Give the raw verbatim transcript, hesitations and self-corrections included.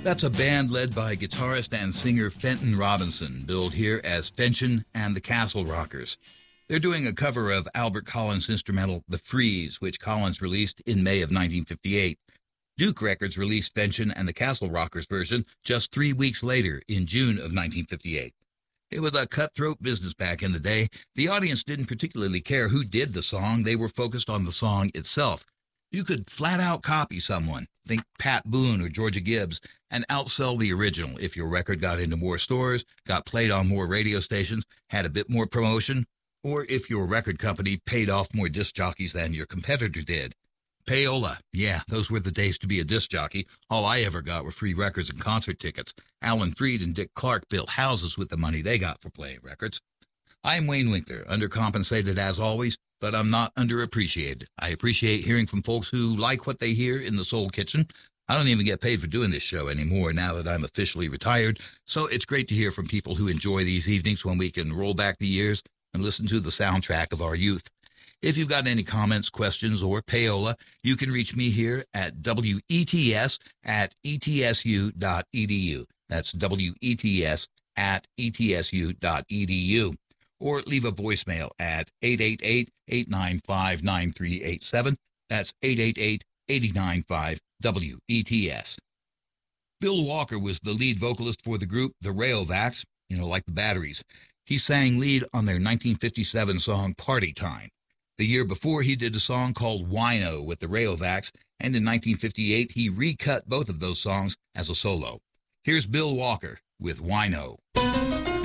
That's a band led by guitarist and singer Fenton Robinson, billed here as Fenton and the Castle Rockers. They're doing a cover of Albert Collins' instrumental The Freeze, which Collins released in May of nineteen fifty-eight. Duke Records released Fenton and the Castle Rockers version just three weeks later, in June of nineteen fifty-eight. It was a cutthroat business back in the day. The audience didn't particularly care who did the song. They were focused on the song itself. You could flat-out copy someone, think Pat Boone or Georgia Gibbs, and outsell the original if your record got into more stores, got played on more radio stations, had a bit more promotion, or if your record company paid off more disc jockeys than your competitor did. Payola, yeah, those were the days to be a disc jockey. All I ever got were free records and concert tickets. Alan Freed and Dick Clark built houses with the money they got for playing records. I'm Wayne Winkler, undercompensated as always, but I'm not underappreciated. I appreciate hearing from folks who like what they hear in the Soul Kitchen. I don't even get paid for doing this show anymore now that I'm officially retired, so it's great to hear from people who enjoy these evenings when we can roll back the years and listen to the soundtrack of our youth. If you've got any comments, questions, or payola, you can reach me here at W E T S at E T S U dot E D U. That's W E T S at E T S U dot E D U. Or leave a voicemail at eight eight eight, eight nine five, nine three eight seven. That's eight eight eight, eight nine five, W E T S. Bill Walker was the lead vocalist for the group The Rayovacs, you know, like the Batteries. He sang lead on their nineteen fifty-seven song Party Time. The year before, he did a song called Wino with the Rayovacs, and in nineteen fifty-eight, he recut both of those songs as a solo. Here's Bill Walker with Wino.